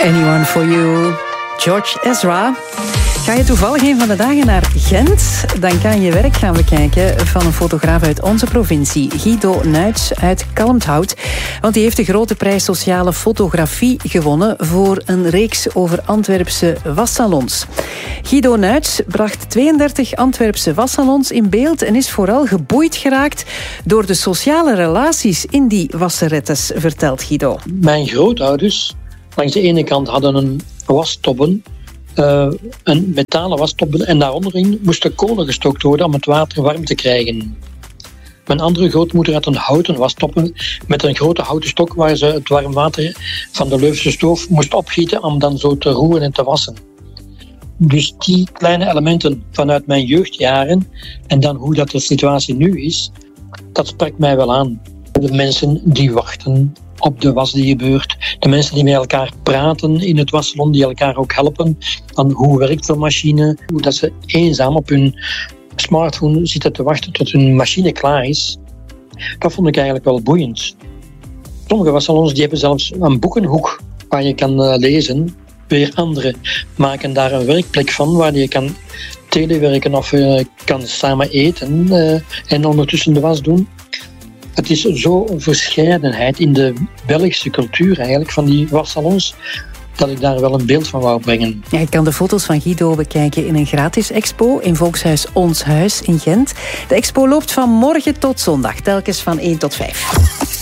Anyone for You, George Ezra. Ga je toevallig een van de dagen naar Gent, dan kan je werk gaan bekijken van een fotograaf uit onze provincie, Guido Nuits uit Kalmthout. Want die heeft de grote prijs sociale fotografie gewonnen voor een reeks over Antwerpse wassalons. Guido Nuits bracht 32 Antwerpse wassalons in beeld en is vooral geboeid geraakt door de sociale relaties in die wasserettes, vertelt Guido. Mijn grootouders langs de ene kant hadden een wastobben, een metalen wastobben, en daaronderin moesten kolen gestookt worden om het water warm te krijgen. Mijn andere grootmoeder had een houten wastobben met een grote houten stok waar ze het warm water van de Leuvense stoof moest opgieten om dan zo te roeren en te wassen. Dus die kleine elementen vanuit mijn jeugdjaren en dan hoe dat de situatie nu is, dat spreekt mij wel aan. De mensen die wachten op de was die gebeurt. De mensen die met elkaar praten in het wassalon, die elkaar ook helpen. Van hoe werkt de machine? Hoe dat ze eenzaam op hun smartphone zitten te wachten tot hun machine klaar is. Dat vond ik eigenlijk wel boeiend. Sommige wassalons die hebben zelfs een boekenhoek waar je kan lezen. Weer andere maken daar een werkplek van waar je kan telewerken of kan samen eten en ondertussen de was doen. Het is zo'n verscheidenheid in de Belgische cultuur eigenlijk van die wassalons, dat ik daar wel een beeld van wou brengen. Ja, je kan de foto's van Guido bekijken in een gratis expo in Volkshuis Ons Huis in Gent. De expo loopt van morgen tot zondag, telkens van 1 tot 5.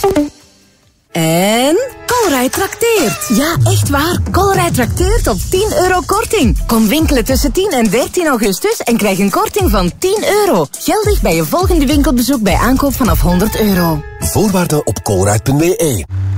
En Colruyt trakteert. Ja, echt waar. Colruyt trakteert op €10 korting. Kom winkelen tussen 10 en 13 augustus en krijg een korting van €10. Geldig bij je volgende winkelbezoek bij aankoop vanaf €100. Voorwaarden op colruyt.be.